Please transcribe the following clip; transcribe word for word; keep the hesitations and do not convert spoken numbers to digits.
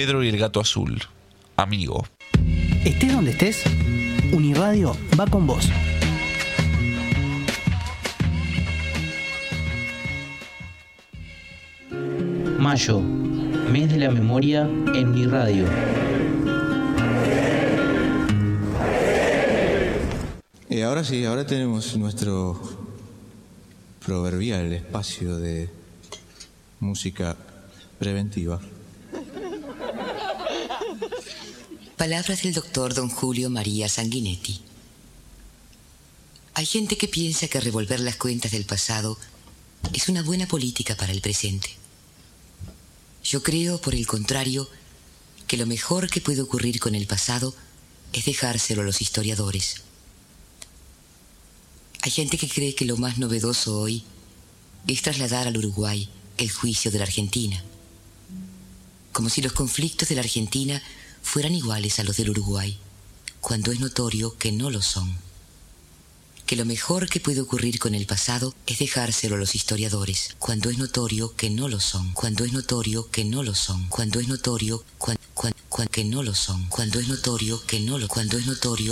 Pedro y el gato azul. Amigo. Estés donde estés, Uniradio va con vos. Mayo, mes de la memoria en Uniradio. Y ahora sí, ahora tenemos nuestro proverbial espacio de música preventiva. Palabras del doctor don Julio María Sanguinetti. Hay gente que piensa que revolver las cuentas del pasado es una buena política para el presente. Yo creo, por el contrario, que lo mejor que puede ocurrir con el pasado es dejárselo a los historiadores. Hay gente que cree que lo más novedoso hoy es trasladar al Uruguay el juicio de la Argentina, como si los conflictos de la Argentina fueran iguales a los del Uruguay, cuando es notorio que no lo son. Que lo mejor que puede ocurrir con el pasado es dejárselo a los historiadores, cuando es notorio que no lo son, cuando es notorio que no lo son, cuando es notorio cuan, cuan, cuan, que no lo son, cuando es notorio que no lo, cuando es notorio